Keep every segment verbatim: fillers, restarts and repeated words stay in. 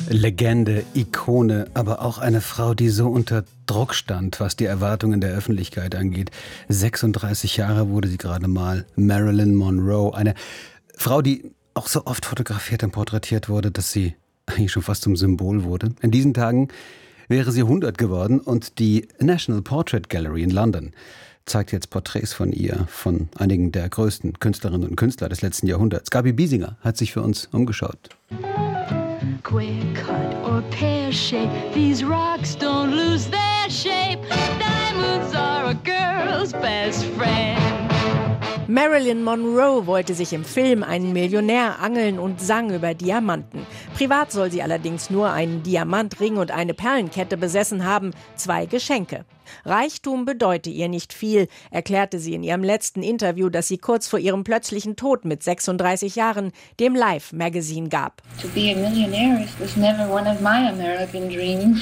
Legende, Ikone, aber auch eine Frau, die so unter Druck stand, was die Erwartungen der Öffentlichkeit angeht. sechsunddreißig Jahre wurde sie gerade mal. Marilyn Monroe, eine Frau, die auch so oft fotografiert und porträtiert wurde, dass sie eigentlich schon fast zum Symbol wurde. In diesen Tagen wäre sie hundert geworden und die National Portrait Gallery in London zeigt jetzt Porträts von ihr, von einigen der größten Künstlerinnen und Künstler des letzten Jahrhunderts. Gabi Biesinger hat sich für uns umgeschaut. Square cut or pear shape, these rocks don't lose their shape. Diamonds are a girl's best friend. Marilyn Monroe wollte sich im Film einen Millionär angeln und sang über Diamanten. Privat soll sie allerdings nur einen Diamantring und eine Perlenkette besessen haben, zwei Geschenke. Reichtum bedeute ihr nicht viel, erklärte sie in ihrem letzten Interview, das sie kurz vor ihrem plötzlichen Tod mit sechsunddreißig Jahren dem Life Magazine gab. To be a millionaire was never one of my American dreams.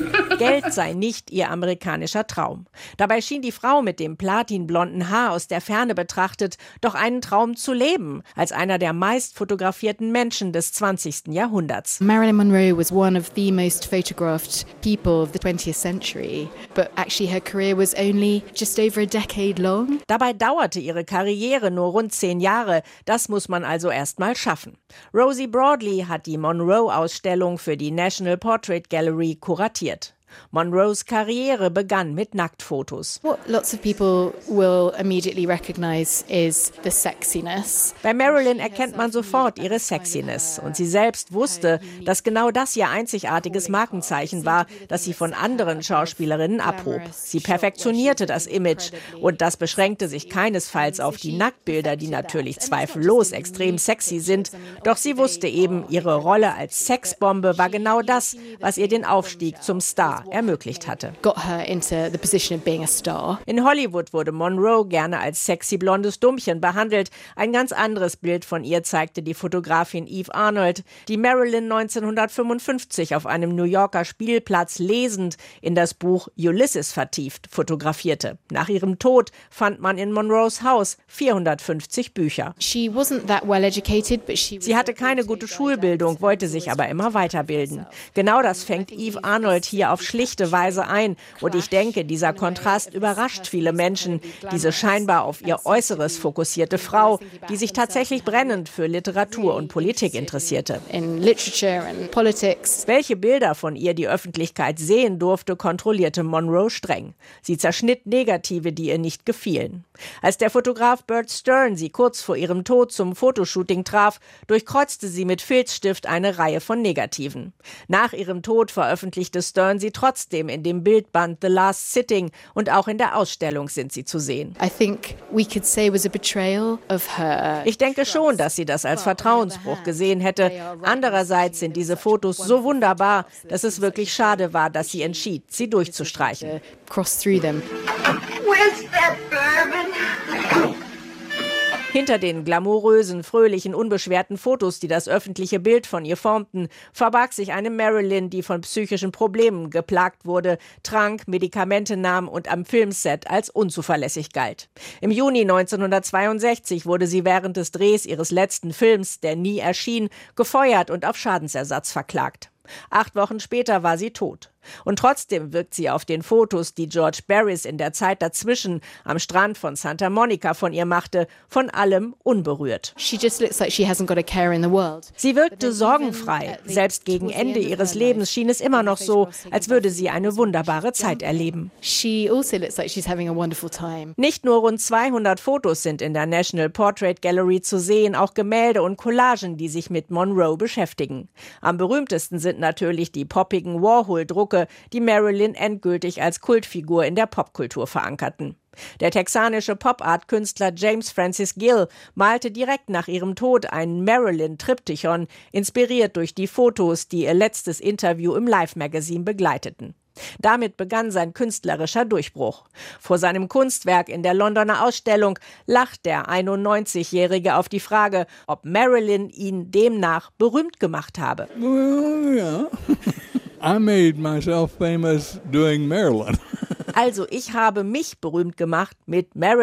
Geld sei nicht ihr amerikanischer Traum. Dabei schien die Frau mit dem platinblonden Haar aus der Ferne betrachtet doch einen Traum zu leben, als einer der meist fotografierten Menschen des zwanzigsten Jahrhunderts. Marilyn Monroe was one of the most photographed people of the twentieth century, but actually her career was only just over a decade long. Dabei dauerte ihre Karriere nur rund zehn Jahre. Das muss man also erst mal schaffen. Rosie Broadley hat die Monroe-Ausstellung für die National Portrait Gallery kuratiert. Monroes Karriere begann mit Nacktfotos. What lots of people will immediately recognize is the sexiness. Bei Marilyn erkennt man sofort ihre Sexiness. Und sie selbst wusste, dass genau das ihr einzigartiges Markenzeichen war, das sie von anderen Schauspielerinnen abhob. Sie perfektionierte das Image. Und das beschränkte sich keinesfalls auf die Nacktbilder, die natürlich zweifellos extrem sexy sind. Doch sie wusste eben, ihre Rolle als Sexbombe war genau das, was ihr den Aufstieg zum Star ermöglicht hatte. Got her into the position of being a star. In Hollywood wurde Monroe gerne als sexy blondes Dummchen behandelt. Ein ganz anderes Bild von ihr zeigte die Fotografin Eve Arnold, die Marilyn neunzehnhundertfünfundfünfzig auf einem New Yorker Spielplatz lesend in das Buch Ulysses vertieft fotografierte. Nach ihrem Tod fand man in Monroes Haus vierhundertfünfzig Bücher. She wasn't that well educated, but she Sie hatte keine gute Schulbildung, wollte sich aber immer weiterbilden. Genau das fängt Eve Arnold hier auf schlichte Weise ein. Und ich denke, dieser Kontrast überrascht viele Menschen. Diese scheinbar auf ihr Äußeres fokussierte Frau, die sich tatsächlich brennend für Literatur und Politik interessierte. in literature and politics. Welche Bilder von ihr die Öffentlichkeit sehen durfte, kontrollierte Monroe streng. Sie zerschnitt Negative, die ihr nicht gefielen. Als der Fotograf Bert Stern sie kurz vor ihrem Tod zum Fotoshooting traf, durchkreuzte sie mit Filzstift eine Reihe von Negativen. Nach ihrem Tod veröffentlichte Stern sie trotzdem in dem Bildband The Last Sitting und auch in der Ausstellung sind sie zu sehen. I think we could say it was a betrayal of her. Ich denke schon, dass sie das als Vertrauensbruch gesehen hätte. Andererseits sind diese Fotos so wunderbar, dass es wirklich schade war, dass sie entschied, sie durchzustreichen. Cross through them. Where's that bourbon? Hinter den glamourösen, fröhlichen, unbeschwerten Fotos, die das öffentliche Bild von ihr formten, verbarg sich eine Marilyn, die von psychischen Problemen geplagt wurde, trank, Medikamente nahm und am Filmset als unzuverlässig galt. Im Juni neunzehnhundertzweiundsechzig wurde sie während des Drehs ihres letzten Films, der nie erschien, gefeuert und auf Schadensersatz verklagt. Acht Wochen später war sie tot. Und trotzdem wirkt sie auf den Fotos, die George Barris in der Zeit dazwischen am Strand von Santa Monica von ihr machte, von allem unberührt. She just looks like she hasn't got a care in the world. Sie wirkte sorgenfrei. Selbst gegen Ende ihres Lebens schien es immer noch so, als würde sie eine wunderbare Zeit erleben. She also looks like she's having a wonderful time. Nicht nur rund zweihundert Fotos sind in der National Portrait Gallery zu sehen, auch Gemälde und Collagen, die sich mit Monroe beschäftigen. Am berühmtesten sind natürlich die poppigen Warhol-Drucke, die Marilyn endgültig als Kultfigur in der Popkultur verankerten. Der texanische Pop-Art-Künstler James Francis Gill malte direkt nach ihrem Tod einen Marilyn-Triptychon, inspiriert durch die Fotos, die ihr letztes Interview im Life Magazine begleiteten. Damit begann sein künstlerischer Durchbruch. Vor seinem Kunstwerk in der Londoner Ausstellung lacht der einundneunzigjährige auf die Frage, ob Marilyn ihn demnach berühmt gemacht habe. Well, yeah. I made myself famous doing Marilyn. Also ich habe mich berühmt gemacht mit Marilyn.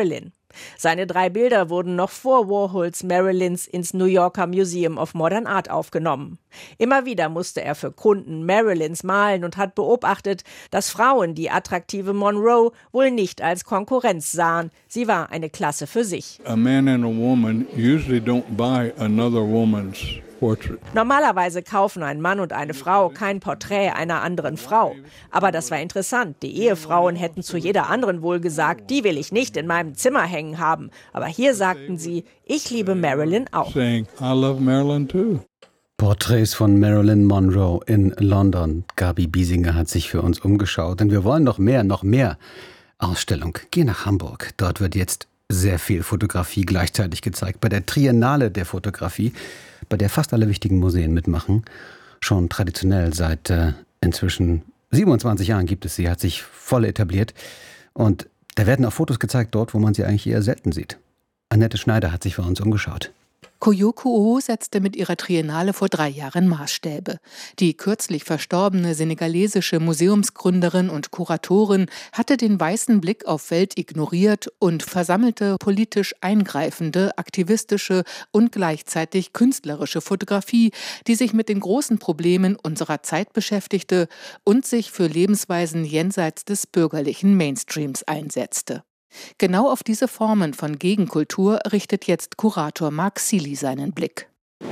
Seine drei Bilder wurden noch vor Warhols Marilyns ins New Yorker Museum of Modern Art aufgenommen. Immer wieder musste er für Kunden Marilyns malen und hat beobachtet, dass Frauen die attraktive Monroe wohl nicht als Konkurrenz sahen. Sie war eine Klasse für sich. A man and a woman usually don't buy another woman's portrait. Normalerweise kaufen ein Mann und eine Frau kein Porträt einer anderen Frau. Aber das war interessant. Die Ehefrauen hätten zu jeder anderen wohl gesagt, die will ich nicht in meinem Zimmer hängen haben. Aber hier sagten sie, ich liebe Marilyn auch. Saying, I love Marilyn too. Porträts von Marilyn Monroe in London. Gabi Biesinger hat sich für uns umgeschaut. Und wir wollen noch mehr, noch mehr Ausstellung. Geh nach Hamburg. Dort wird jetzt sehr viel Fotografie gleichzeitig gezeigt. Bei der Triennale der Fotografie, bei der fast alle wichtigen Museen mitmachen. Schon traditionell seit äh, inzwischen siebenundzwanzig Jahren gibt es sie, hat sich voll etabliert. Und da werden auch Fotos gezeigt dort, wo man sie eigentlich eher selten sieht. Annette Schneider hat sich für uns umgeschaut. Koyoko Oho setzte mit ihrer Triennale vor drei Jahren Maßstäbe. Die kürzlich verstorbene senegalesische Museumsgründerin und Kuratorin hatte den weißen Blick auf Welt ignoriert und versammelte politisch eingreifende, aktivistische und gleichzeitig künstlerische Fotografie, die sich mit den großen Problemen unserer Zeit beschäftigte und sich für Lebensweisen jenseits des bürgerlichen Mainstreams einsetzte. Genau auf diese Formen von Gegenkultur richtet jetzt Kurator Mark Seeley seinen Blick.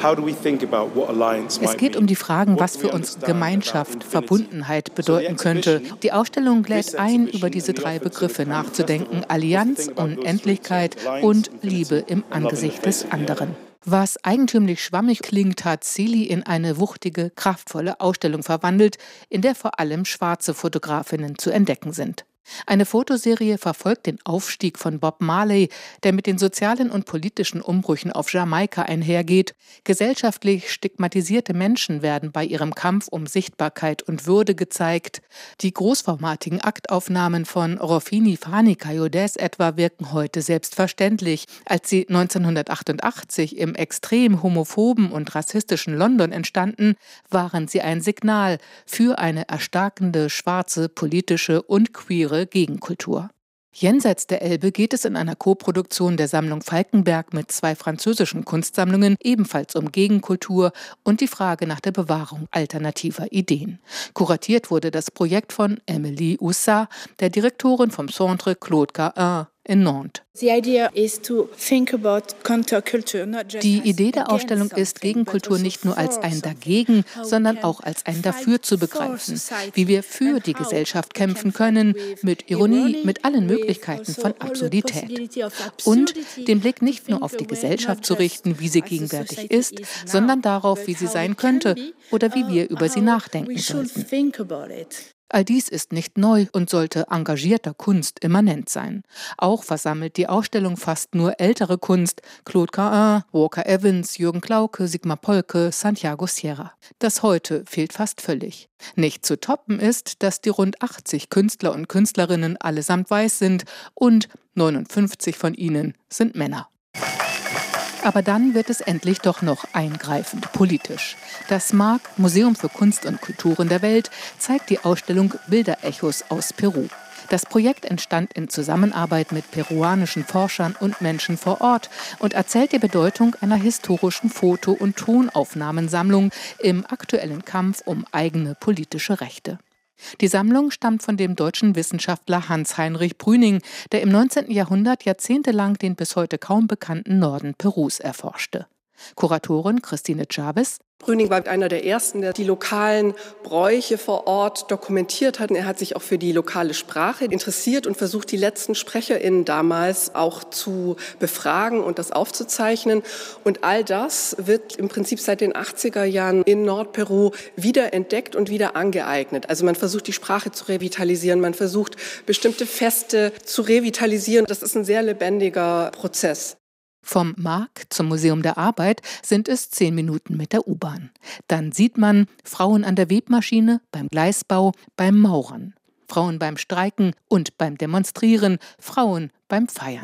Es geht um die Fragen, was für uns Gemeinschaft, Verbundenheit bedeuten könnte. Die Ausstellung lädt ein, über diese drei Begriffe nachzudenken: Allianz, Unendlichkeit und Liebe im Angesicht des anderen. Was eigentümlich schwammig klingt, hat Seeley in eine wuchtige, kraftvolle Ausstellung verwandelt, in der vor allem schwarze Fotografinnen zu entdecken sind. Eine Fotoserie verfolgt den Aufstieg von Bob Marley, der mit den sozialen und politischen Umbrüchen auf Jamaika einhergeht. Gesellschaftlich stigmatisierte Menschen werden bei ihrem Kampf um Sichtbarkeit und Würde gezeigt. Die großformatigen Aktaufnahmen von Rofini Fani Kayodès etwa wirken heute selbstverständlich. Als sie neunzehnhundertachtundachtzig im extrem homophoben und rassistischen London entstanden, waren sie ein Signal für eine erstarkende schwarze politische und queere Gegenkultur. Jenseits der Elbe geht es in einer Koproduktion der Sammlung Falkenberg mit zwei französischen Kunstsammlungen ebenfalls um Gegenkultur und die Frage nach der Bewahrung alternativer Ideen. Kuratiert wurde das Projekt von Emily Oussa, der Direktorin vom Centre Claude Cahun in Nantes. Die Idee der Ausstellung ist, Gegenkultur nicht nur als ein Dagegen, sondern auch als ein Dafür zu begreifen, wie wir für die Gesellschaft kämpfen können, mit Ironie, mit allen Möglichkeiten von Absurdität. Und den Blick nicht nur auf die Gesellschaft zu richten, wie sie gegenwärtig ist, sondern darauf, wie sie sein könnte oder wie wir über sie nachdenken sollten. All dies ist nicht neu und sollte engagierter Kunst immanent sein. Auch versammelt die Ausstellung fast nur ältere Kunst: Claude Cahun, Walker Evans, Jürgen Klauke, Sigmar Polke, Santiago Sierra. Das Heute fehlt fast völlig. Nicht zu toppen ist, dass die rund achtzig Künstler und Künstlerinnen allesamt weiß sind und neunundfünfzig von ihnen sind Männer. Aber dann wird es endlich doch noch eingreifend politisch. Das M A G, Museum für Kunst und Kulturen der Welt, zeigt die Ausstellung Bilderechos aus Peru. Das Projekt entstand in Zusammenarbeit mit peruanischen Forschern und Menschen vor Ort und erzählt die Bedeutung einer historischen Foto- und Tonaufnahmensammlung im aktuellen Kampf um eigene politische Rechte. Die Sammlung stammt von dem deutschen Wissenschaftler Hans-Heinrich Brüning, der im neunzehnten Jahrhundert jahrzehntelang den bis heute kaum bekannten Norden Perus erforschte. Kuratorin Christine Chavez: Brüning war einer der ersten, der die lokalen Bräuche vor Ort dokumentiert hat. Er hat sich auch für die lokale Sprache interessiert und versucht, die letzten SprecherInnen damals auch zu befragen und das aufzuzeichnen. Und all das wird im Prinzip seit den achtziger Jahren in Nordperu wieder entdeckt und wieder angeeignet. Also man versucht, die Sprache zu revitalisieren, man versucht, bestimmte Feste zu revitalisieren. Das ist ein sehr lebendiger Prozess. Vom M A G zum Museum der Arbeit sind es zehn Minuten mit der U-Bahn. Dann sieht man Frauen an der Webmaschine, beim Gleisbau, beim Maurern. Frauen beim Streiken und beim Demonstrieren, Frauen beim Feiern.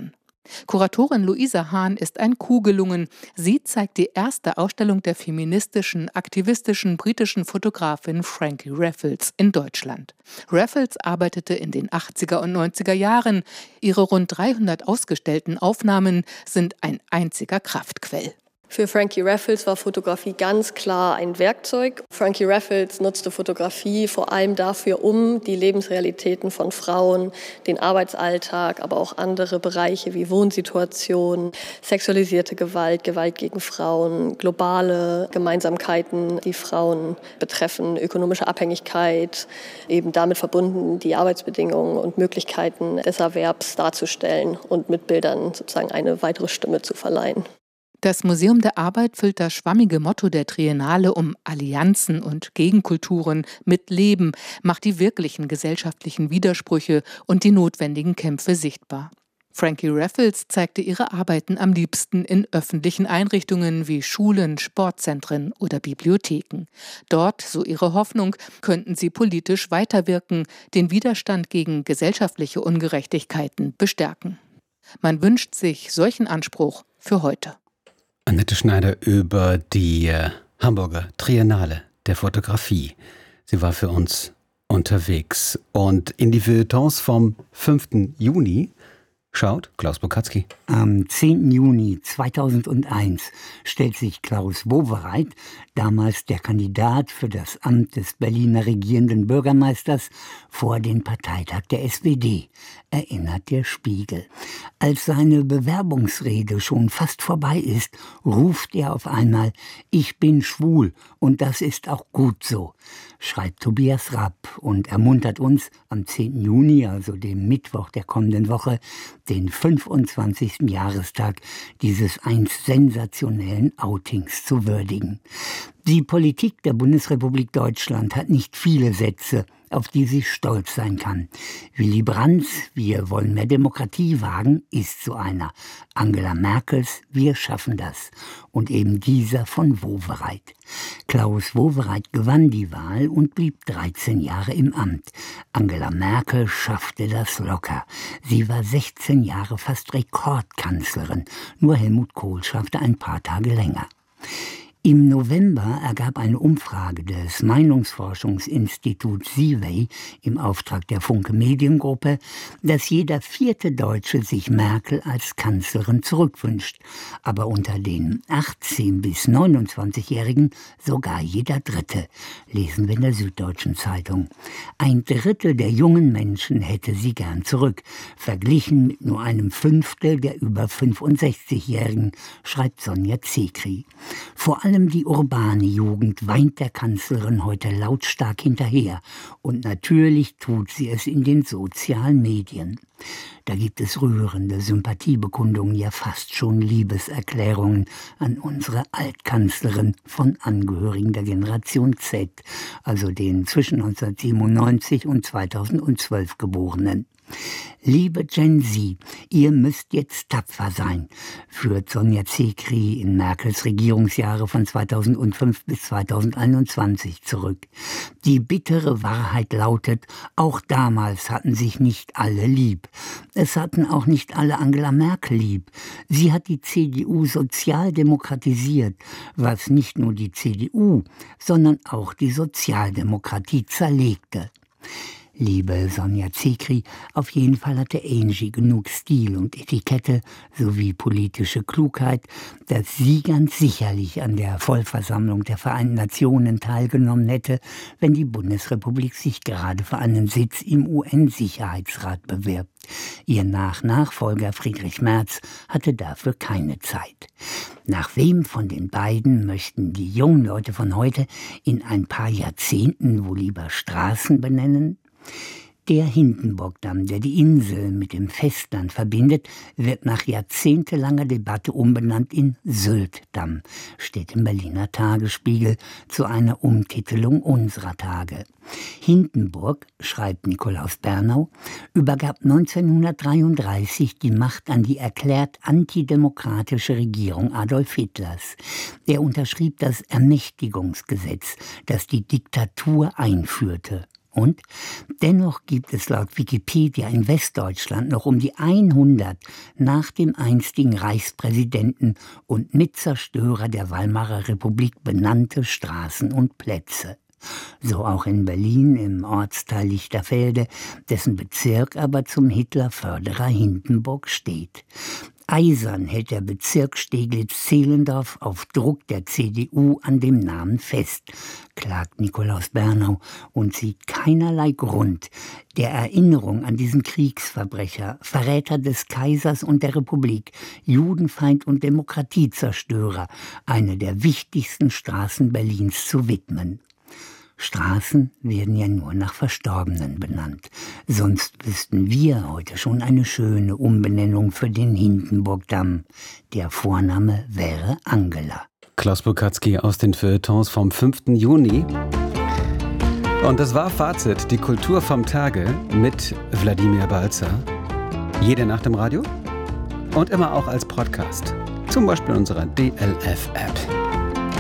Kuratorin Luisa Hahn ist ein Coup gelungen. Sie zeigt die erste Ausstellung der feministischen, aktivistischen britischen Fotografin Frankie Raffles in Deutschland. Raffles arbeitete in den achtziger und neunziger Jahren. Ihre rund dreihundert ausgestellten Aufnahmen sind ein einziger Kraftquell. Für Frankie Raffles war Fotografie ganz klar ein Werkzeug. Frankie Raffles nutzte Fotografie vor allem dafür, um die Lebensrealitäten von Frauen, den Arbeitsalltag, aber auch andere Bereiche wie Wohnsituationen, sexualisierte Gewalt, Gewalt gegen Frauen, globale Gemeinsamkeiten, die Frauen betreffen, ökonomische Abhängigkeit, eben damit verbunden die Arbeitsbedingungen und Möglichkeiten des Erwerbs darzustellen und mit Bildern sozusagen eine weitere Stimme zu verleihen. Das Museum der Arbeit füllt das schwammige Motto der Triennale um Allianzen und Gegenkulturen mit Leben, macht die wirklichen gesellschaftlichen Widersprüche und die notwendigen Kämpfe sichtbar. Frankie Raffles zeigte ihre Arbeiten am liebsten in öffentlichen Einrichtungen wie Schulen, Sportzentren oder Bibliotheken. Dort, so ihre Hoffnung, könnten sie politisch weiterwirken, den Widerstand gegen gesellschaftliche Ungerechtigkeiten bestärken. Man wünscht sich solchen Anspruch für heute. Annette Schneider über die äh, Hamburger Triennale der Fotografie. Sie war für uns unterwegs. Und in die Feuilletons vom fünften Juni schaut Klaus Bokatzky. Am zehnten Juni zweitausendeins stellt sich Klaus Wowereit, damals der Kandidat für das Amt des Berliner regierenden Bürgermeisters, vor den Parteitag der S P D, erinnert der Spiegel. Als seine Bewerbungsrede schon fast vorbei ist, ruft er auf einmal: Ich bin schwul und das ist auch gut so, schreibt Tobias Rapp und ermuntert uns, am zehnten Juni, also dem Mittwoch der kommenden Woche, den fünfundzwanzigsten Jahrestag dieses einst sensationellen Outings zu würdigen. Die Politik der Bundesrepublik Deutschland hat nicht viele Sätze, auf die sie stolz sein kann. Willy Brandts Wir wollen mehr Demokratie wagen ist so einer. Angela Merkels Wir schaffen das. Und eben dieser von Wowereit. Klaus Wowereit gewann die Wahl und blieb dreizehn Jahre im Amt. Angela Merkel schaffte das locker. Sie war sechzehn Jahre fast Rekordkanzlerin. Nur Helmut Kohl schaffte ein paar Tage länger. Im November ergab eine Umfrage des Meinungsforschungsinstituts Sivey im Auftrag der Funke Mediengruppe, dass jeder vierte Deutsche sich Merkel als Kanzlerin zurückwünscht, aber unter den achtzehn- bis neunundzwanzigjährigen sogar jeder Dritte, lesen wir in der Süddeutschen Zeitung. Ein Drittel der jungen Menschen hätte sie gern zurück, verglichen mit nur einem Fünftel der über fünfundsechzigjährigen, schreibt Sonja Zekri. Vor allem die urbane Jugend weint der Kanzlerin heute lautstark hinterher. Und natürlich tut sie es in den sozialen Medien. Da gibt es rührende Sympathiebekundungen, ja fast schon Liebeserklärungen an unsere Altkanzlerin von Angehörigen der Generation Z, also den zwischen neunzehnhundertsiebenundneunzig und zweitausendzwölf Geborenen. Liebe Gen Z, ihr müsst jetzt tapfer sein, führt Sonja Zekri in Merkels Regierungsjahre von zweitausendfünf bis zweitausendeinundzwanzig zurück. Die bittere Wahrheit lautet, auch damals hatten sich nicht alle lieb. Es hatten auch nicht alle Angela Merkel lieb. Sie hat die C D U sozialdemokratisiert, was nicht nur die C D U, sondern auch die Sozialdemokratie zerlegte. Liebe Sonja Zekri, auf jeden Fall hatte Angie genug Stil und Etikette sowie politische Klugheit, dass sie ganz sicherlich an der Vollversammlung der Vereinten Nationen teilgenommen hätte, wenn die Bundesrepublik sich gerade für einen Sitz im U N-Sicherheitsrat bewirbt. Ihr Nach-Nachfolger Friedrich Merz hatte dafür keine Zeit. Nach wem von den beiden möchten die jungen Leute von heute in ein paar Jahrzehnten wohl lieber Straßen benennen? Der Hindenburgdamm, der die Insel mit dem Festland verbindet, wird nach jahrzehntelanger Debatte umbenannt in Sylt-Damm, steht im Berliner Tagesspiegel zu einer Umtitelung unserer Tage. Hindenburg, schreibt Nikolaus Bernau, übergab neunzehnhundertdreiunddreißig die Macht an die erklärt antidemokratische Regierung Adolf Hitlers. Er unterschrieb das Ermächtigungsgesetz, das die Diktatur einführte. Und dennoch gibt es laut Wikipedia in Westdeutschland noch um die hundert nach dem einstigen Reichspräsidenten und Mitzerstörer der Weimarer Republik benannte Straßen und Plätze. So auch in Berlin im Ortsteil Lichterfelde, dessen Bezirk aber zum Hitlerförderer Hindenburg steht. Eisern hält der Bezirk Steglitz-Zehlendorf auf Druck der C D U an dem Namen fest, klagt Nikolaus Bernau und sieht keinerlei Grund, der Erinnerung an diesen Kriegsverbrecher, Verräter des Kaisers und der Republik, Judenfeind und Demokratiezerstörer, eine der wichtigsten Straßen Berlins zu widmen. Straßen werden ja nur nach Verstorbenen benannt. Sonst wüssten wir heute schon eine schöne Umbenennung für den Hindenburgdamm. Der Vorname wäre Angela. Klaus Burkatzky aus den Feuilletons vom fünften Juni. Und das war Fazit, die Kultur vom Tage mit Wladimir Balzer. Jede Nacht im Radio und immer auch als Podcast. Zum Beispiel in unserer D L F-App.